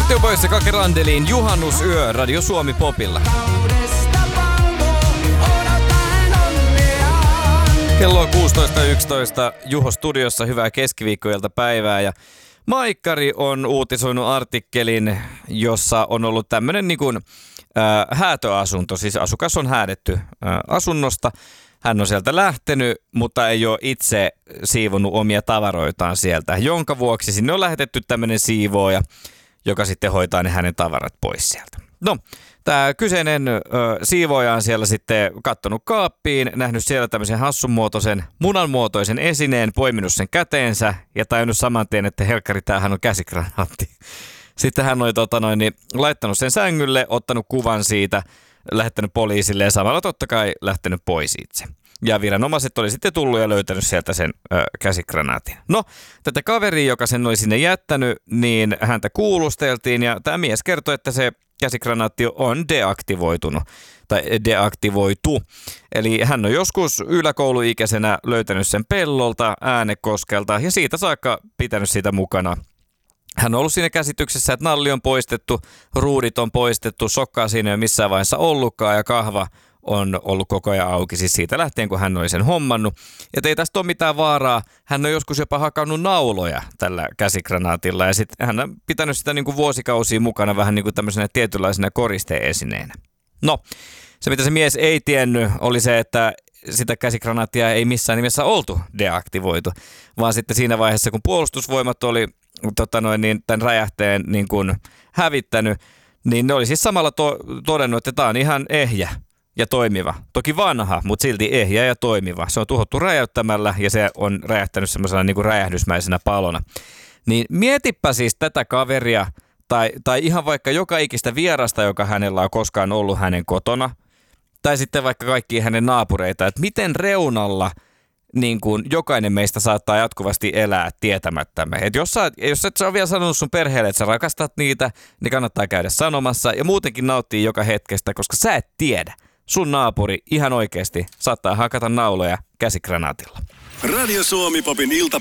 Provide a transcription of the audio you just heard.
Party Boys ja Kake Randelin juhannusyö Radio Suomi Popilla. Kello on 16.11. Juho studiossa, hyvää keskiviikkoilta päivää ja Maikkari on uutisoinut artikkelin, jossa on ollut tämmöinen niin kuin häätöasunto, siis asukas on häädetty asunnosta. Hän on sieltä lähtenyt, mutta ei ole itse siivonnut omia tavaroitaan sieltä, jonka vuoksi sinne on lähetetty tämmöinen siivooja, joka sitten hoitaa ne hänen tavarat pois sieltä. No, tämä kyseinen siivooja on siellä sitten kattonut kaappiin, nähnyt siellä tämmöisen hassunmuotoisen, munanmuotoisen esineen, poiminut sen käteensä ja tajunnut saman tien, että helkkari, tämähän on käsikranaatti. Sitten hän on laittanut sen sängylle, ottanut kuvan siitä, lähettänyt poliisille ja samalla totta kai lähtenyt pois itse. Ja viranomaiset oli sitten tullut ja löytänyt sieltä sen käsikranaatin. No, tätä kaveria, joka sen oli sinne jättänyt, niin häntä kuulusteltiin ja tämä mies kertoi, että se käsikranaatti on deaktivoitunut tai deaktivoitu. Eli hän on joskus yläkouluikäisenä löytänyt sen pellolta, Äänekoskelta ja siitä saakka pitänyt sitä mukana. Hän on ollut siinä käsityksessä, että nalli on poistettu, ruudit on poistettu, sokkaa siinä ei ole missään vaiheessa ollutkaan ja kahva on ollut koko ajan auki, siis siitä lähtien, kun hän oli sen hommannut. Ja ei tästä ole mitään vaaraa, hän on joskus jopa hakannut nauloja tällä käsikranaatilla ja sitten hän on pitänyt sitä niin kuin vuosikausia mukana vähän niin kuin tämmöisenä tietynlaisena koriste-esineenä. No, se mitä se mies ei tiennyt oli se, että sitä käsikranaattia ei missään nimessä oltu deaktivoitu, vaan sitten siinä vaiheessa, kun puolustusvoimat oli tämän räjähteen niin kuin hävittänyt, niin ne oli siis samalla todennut, että tämä on ihan ehjä ja toimiva. Toki vanha, mutta silti ehjä ja toimiva. Se on tuhottu räjäyttämällä ja se on räjähtänyt semmoisena niin kuin räjähdysmäisenä palona. Niin mietipä siis tätä kaveria tai ihan vaikka joka ikistä vierasta, joka hänellä on koskaan ollut hänen kotona, tai sitten vaikka kaikkia hänen naapureita, että miten reunalla niin kuin jokainen meistä saattaa jatkuvasti elää tietämättämme. Et jos et sä ole vielä sanonut sun perheelle, että sä rakastat niitä, niin kannattaa käydä sanomassa ja muutenkin nauttia joka hetkestä, koska sä et tiedä. Sun naapuri ihan oikeasti saattaa hakata nauloja käsikranaatilla. Radio Suomi Popin iltapäivä.